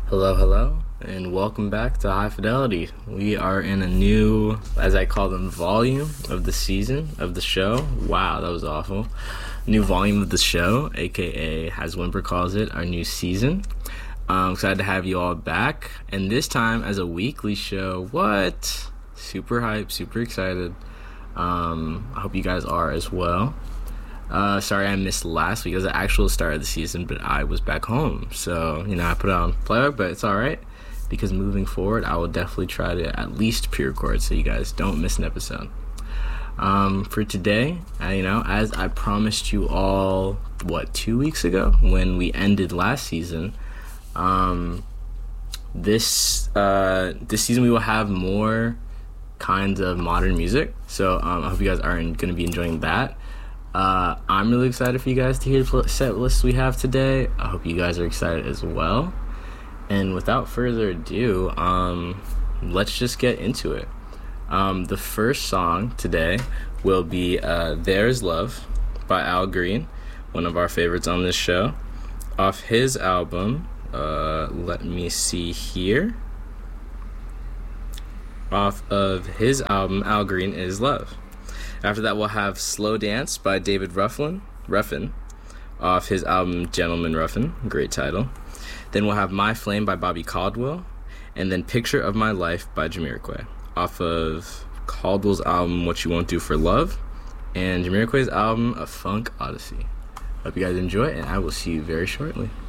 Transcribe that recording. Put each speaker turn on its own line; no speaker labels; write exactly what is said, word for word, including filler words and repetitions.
Hello, hello, and welcome back to High Fidelity. We are in a new, as I call them, volume of the season of the show. Wow, that was awful. New volume of the show, aka, as Whimper calls it, our new season. I'm excited to have you all back, and this time as a weekly show. What? Super hype, super excited. Um, I hope you guys are as well. Uh, sorry I missed last week. It was the actual start of the season, but I was back home. So, you know, I put it on playback, but it's alright. Because moving forward, I will definitely try to at least pre-record so you guys don't miss an episode. Um, for today, uh, you know, as I promised you all, what, two weeks ago? When we ended last season, um, this, uh, this season we will have more kinds of modern music. So, um, I hope you guys are going to be enjoying that. Uh, I'm really excited for you guys to hear the set list we have today. I hope you guys are excited as well. And without further ado, um, let's just get into it. Um, the first song today will be uh, There's Love by Al Green, one of our favorites on this show. Off his album, uh, let me see here. Off of his album, Al Green Is Love. After that, we'll have Slow Dance by David Ruffin, Ruffin, off his album Gentleman Ruffin, great title. Then we'll have My Flame by Bobby Caldwell, and then Picture of My Life by Jamiroquai, off of Caldwell's album What You Won't Do for Love, and Jamiroquai's album A Funk Odyssey. Hope you guys enjoy, and I will see you very shortly.